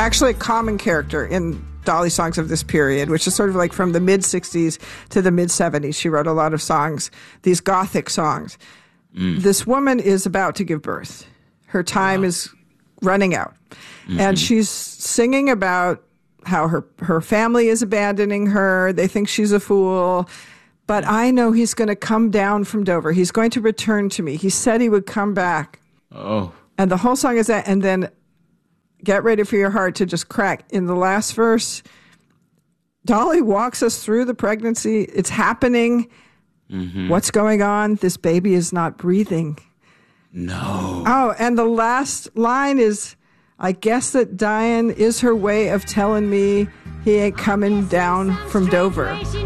actually a common character in Dolly songs of this period, which is sort of like from the mid-60s to the mid-70s. She wrote a lot of songs, these Gothic songs. This woman is about to give birth. Her time is running out. And she's singing about how her family is abandoning her. They think she's a fool. But I know he's going to come down from Dover. He's going to return to me. He said he would come back. Oh. And the whole song is that. And then get ready for your heart to just crack. In the last verse, Dolly walks us through the pregnancy. It's happening. What's going on? This baby is not breathing. No. Oh, and the last line is, I guess that dying is her way of telling me he ain't coming down from Dover.